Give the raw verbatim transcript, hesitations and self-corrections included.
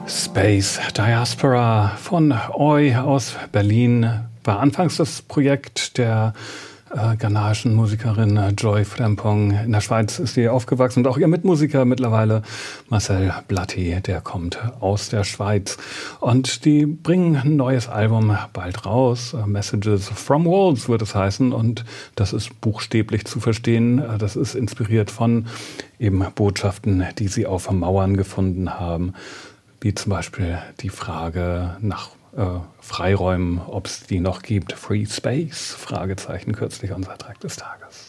Space Diaspora von Oi aus Berlin war anfangs das Projekt der äh, ghanaischen Musikerin Joy Frimpong. In der Schweiz ist sie aufgewachsen und auch ihr Mitmusiker mittlerweile Marcel Blatti, der kommt aus der Schweiz. Und die bringen ein neues Album bald raus. Messages from Walls wird es heißen, und das ist buchstäblich zu verstehen. Das ist inspiriert von eben Botschaften, die sie auf Mauern gefunden haben. Wie zum Beispiel die Frage nach äh, Freiräumen, ob es die noch gibt. Free Space? Fragezeichen, kürzlich unser Track des Tages.